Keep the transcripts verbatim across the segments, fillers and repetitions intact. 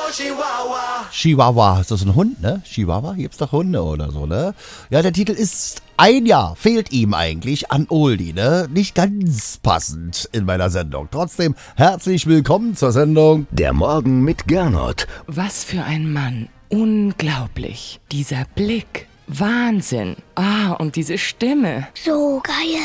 Chihuahua, ist das ein Hund, ne? Chihuahua, gibt's doch Hunde oder so, ne? Ja, der Titel ist Ein Jahr fehlt ihm eigentlich an Oldie, ne? Nicht ganz passend in meiner Sendung. Trotzdem herzlich willkommen zur Sendung Der Morgen mit Gernot. Was für ein Mann. Unglaublich. Dieser Blick. Wahnsinn. Ah, und diese Stimme. So geil.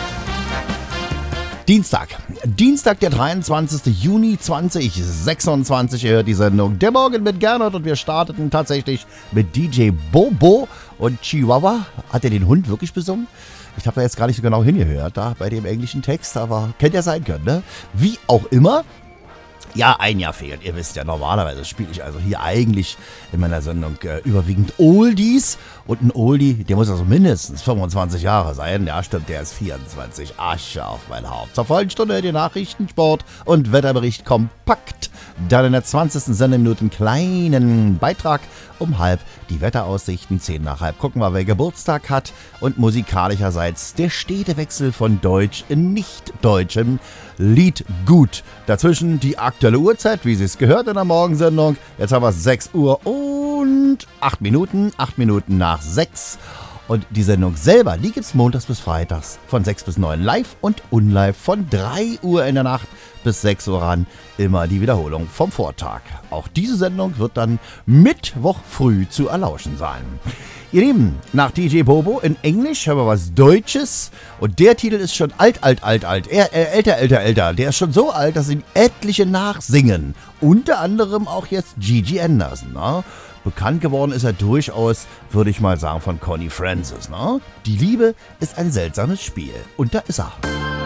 Dienstag. Dienstag, der dreiundzwanzigster Juni zweitausendsechsundzwanzig. Ihr hört die Sendung Der Morgen mit Gernot und wir starteten tatsächlich mit D J Bobo und Chihuahua. Hat er den Hund wirklich besungen? Ich habe da jetzt gar nicht so genau hingehört, da bei dem englischen Text, aber hätte ja sein können, ne? Wie auch immer. Ja, ein Jahr fehlt. Ihr wisst ja, normalerweise spiele ich also hier eigentlich in meiner Sendung äh, überwiegend Oldies. Und ein Oldie, der muss also mindestens fünfundzwanzig Jahre sein. Ja, stimmt, der ist vierundzwanzig. Asche auf mein Haupt. Zur vollen Stunde die Nachrichten, Sport und Wetterbericht kompakt. Dann in der zwanzigsten Sendeminute einen kleinen Beitrag um halb die Wetteraussichten, zehn nach halb. Gucken wir, wer Geburtstag hat. Und musikalischerseits der stete Wechsel von Deutsch in nicht-deutschem Lied gut. Dazwischen die aktuelle Uhrzeit, wie Sie es gehört in der Morgensendung. Jetzt haben wir sechs Uhr und acht Minuten. acht Minuten nach sechs. Und die Sendung selber, die gibt's montags bis freitags von sechs bis neun live und unlive von drei Uhr in der Nacht bis sechs Uhr ran. Immer die Wiederholung vom Vortag. Auch diese Sendung wird dann Mittwoch früh zu erlauschen sein. Ihr Lieben, nach D J Bobo in Englisch hören wir was Deutsches. Und der Titel ist schon alt, alt, alt, alt. Er, äh, älter, älter, älter. Der ist schon so alt, dass ihn etliche nachsingen. Unter anderem auch jetzt Gigi Anderson. Ne? Bekannt geworden ist er durchaus, würde ich mal sagen, von Connie Francis. Ne? Die Liebe ist ein seltsames Spiel. Und da ist er.